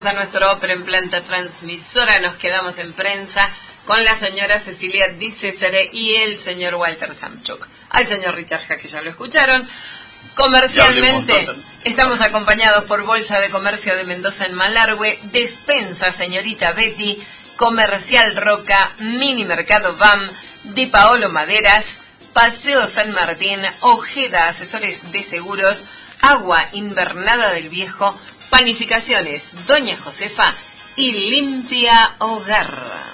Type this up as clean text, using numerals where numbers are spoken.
A nuestro Opera en planta transmisora, nos quedamos en prensa con la señora Cecilia Di Cesare y el señor Walter Samchuk. Al señor Richard Jaque ya lo escucharon. Comercialmente estamos acompañados por Bolsa de Comercio de Mendoza en Malargüe, Despensa Señorita Betty, Comercial Roca, Mini Mercado BAM, Di Paolo Maderas, Paseo San Martín, Ojeda Asesores de Seguros, Agua Invernada del Viejo, Panificaciones Doña Josefa y Limpia Hogar.